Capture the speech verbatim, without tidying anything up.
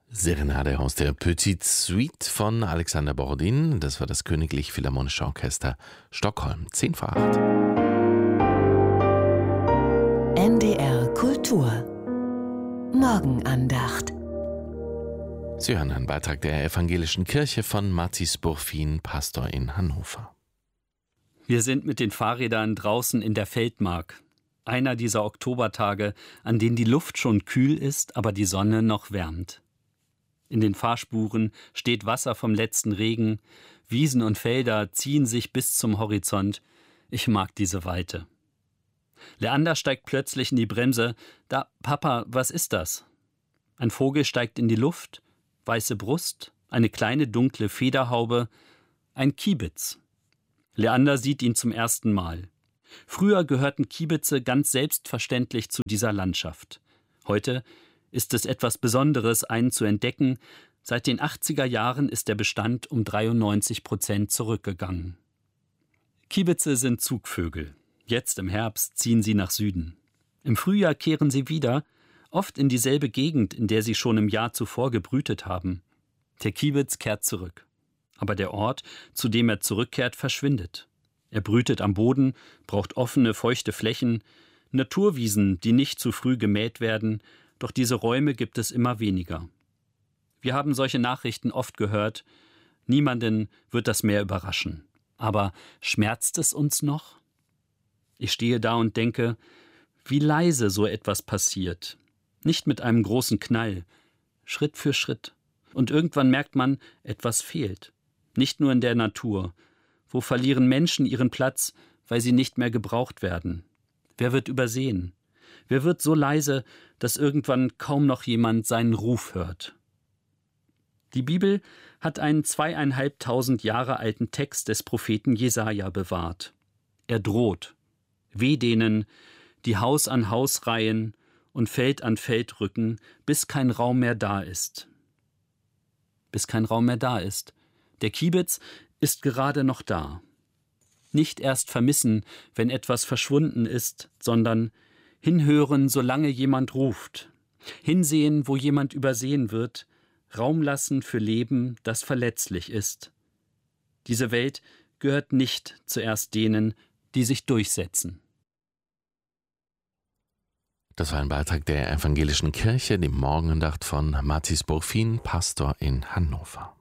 Serenade aus der Petite Suite von Alexander Borodin. Das war das Königlich Philharmonische Orchester Stockholm. zehn vor acht. N D R Kultur Morgenandacht. Sie hören einen Beitrag der Evangelischen Kirche von Mathis Burfin, Pastor in Hannover. Wir sind mit den Fahrrädern draußen in der Feldmark. Einer dieser Oktobertage, an denen die Luft schon kühl ist, aber die Sonne noch wärmt. In den Fahrspuren steht Wasser vom letzten Regen. Wiesen und Felder ziehen sich bis zum Horizont. Ich mag diese Weite. Leander steigt plötzlich in die Bremse. Da, Papa, was ist das? Ein Vogel steigt in die Luft. Weiße Brust, eine kleine dunkle Federhaube. Ein Kiebitz. Leander sieht ihn zum ersten Mal. Früher gehörten Kiebitze ganz selbstverständlich zu dieser Landschaft. Heute ist es etwas Besonderes, einen zu entdecken. Seit den achtziger Jahren ist der Bestand um dreiundneunzig Prozent zurückgegangen. Kiebitze sind Zugvögel. Jetzt im Herbst ziehen sie nach Süden. Im Frühjahr kehren sie wieder, oft in dieselbe Gegend, in der sie schon im Jahr zuvor gebrütet haben. Der Kiebitz kehrt zurück. Aber der Ort, zu dem er zurückkehrt, verschwindet. Er brütet am Boden, braucht offene, feuchte Flächen, Naturwiesen, die nicht zu früh gemäht werden, doch diese Räume gibt es immer weniger. Wir haben solche Nachrichten oft gehört. Niemanden wird das mehr überraschen. Aber schmerzt es uns noch? Ich stehe da und denke, wie leise so etwas passiert. Nicht mit einem großen Knall, Schritt für Schritt. Und irgendwann merkt man, etwas fehlt. Nicht nur in der Natur. Wo verlieren Menschen ihren Platz, weil sie nicht mehr gebraucht werden? Wer wird übersehen? Wer wird so leise, dass irgendwann kaum noch jemand seinen Ruf hört? Die Bibel hat einen zweieinhalbtausend Jahre alten Text des Propheten Jesaja bewahrt. Er droht: Weh denen, die Haus an Haus reihen und Feld an Feld rücken, bis kein Raum mehr da ist. Bis kein Raum mehr da ist. Der Kiebitz ist gerade noch da. Nicht erst vermissen, wenn etwas verschwunden ist, sondern hinhören, solange jemand ruft. Hinsehen, wo jemand übersehen wird. Raum lassen für Leben, das verletzlich ist. Diese Welt gehört nicht zuerst denen, die sich durchsetzen. Das war ein Beitrag der Evangelischen Kirche, dem Morgenandacht von Mathis Burfin, Pastor in Hannover.